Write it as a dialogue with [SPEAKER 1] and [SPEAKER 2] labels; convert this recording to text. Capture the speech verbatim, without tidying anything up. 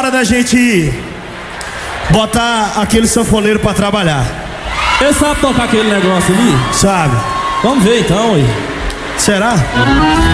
[SPEAKER 1] hora da gente botar aquele sanfoneiro pra trabalhar.
[SPEAKER 2] Ele sabe tocar aquele negócio ali?
[SPEAKER 1] Sabe?
[SPEAKER 2] Vamos ver então, aí.
[SPEAKER 1] Será?